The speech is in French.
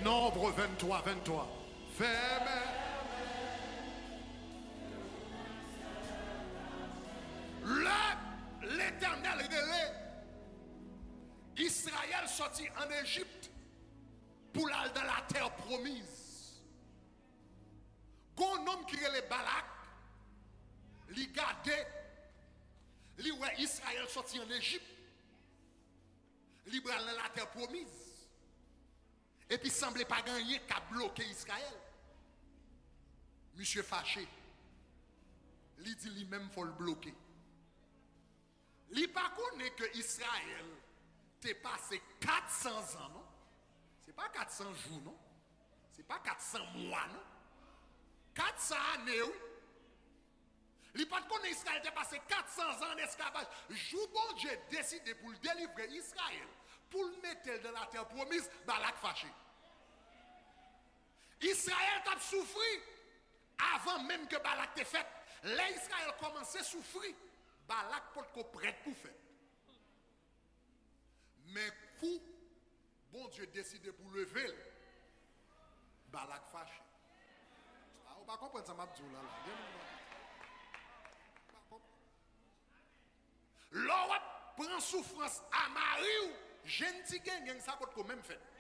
Nombre 23, 23. Fermez. Là, l'Éternel relève Israël sorti en Égypte pour aller dans la terre promise. Gon homme qui est le Balak, li gade, li ouais Israël sorti en Égypte, li bral dans la terre promise. Et puis semblait pas gagner qu'à bloquer Israël. Monsieur fâché, li dit lui-même faut le bloquer. Li pas connaît que Israël t'est passé 400 ans, non? C'est pas 400 jours, non? C'est pas 400 mois, non? 400 années, oui. Li pas connaît Israël t'est passé 400 ans en esclavage. Jou bon Dieu décidé pour le délivrer Israël, pour le mettre dans la terre promise, Balak fâché. Israël t'a souffert avant même que Balak t'ait fait. Là, Israël commençait à souffrir. Balak peut être prêt pour faire. Mais coup, bon Dieu décidé pour lever, Balak fâché. Ah, on va comprendre ça, Mabdou là. L'on prend souffrance à Marie ou gentil gang ça peut quand même fait.